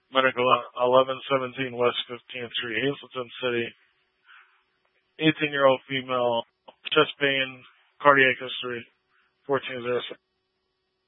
Medical 1117 West 15th Street, Hazleton City. 18-year-old female, chest pain, cardiac history, 1406.